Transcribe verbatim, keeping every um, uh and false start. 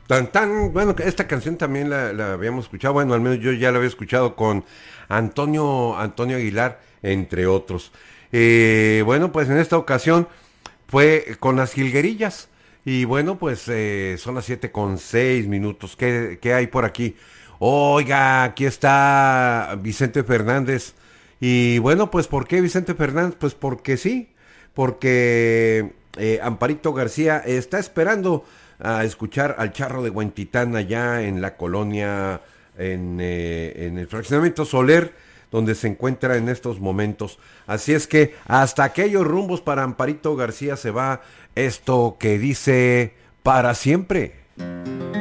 Tan, tan, bueno, esta canción también la, la habíamos escuchado, bueno, al menos yo ya la había escuchado con Antonio, Antonio Aguilar, entre otros. Eh, bueno, pues en esta ocasión fue con las jilguerillas. Y bueno, pues eh, son las siete con seis minutos. ¿Qué, ¿Qué hay por aquí? Oiga, aquí está Vicente Fernández. Y bueno, pues ¿por qué Vicente Fernández? Pues porque sí, porque eh, Amparito García está esperando a escuchar al Charro de Huentitán allá en la colonia, en, eh, en el fraccionamiento Soler, donde se encuentra en estos momentos. Así es que hasta aquellos rumbos para Amparito García se va esto que dice para siempre.